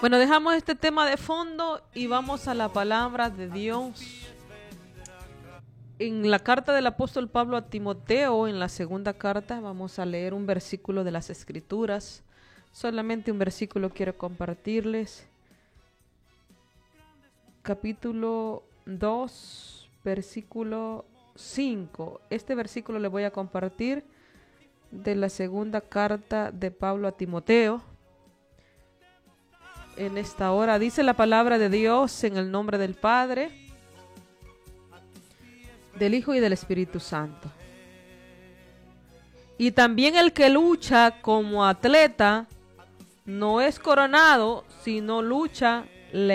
Bueno, dejamos este tema de fondo y vamos a la palabra de Dios. En la carta del apóstol Pablo a Timoteo, en la segunda carta, vamos a leer un versículo de las Escrituras. Solamente un versículo quiero compartirles. Capítulo 2, versículo 5. Este versículo le voy a compartir de la segunda carta de Pablo a Timoteo. En esta hora dice la palabra de Dios en el nombre del Padre, del Hijo y del Espíritu Santo. Y también el que lucha como atleta no es coronado, sino lucha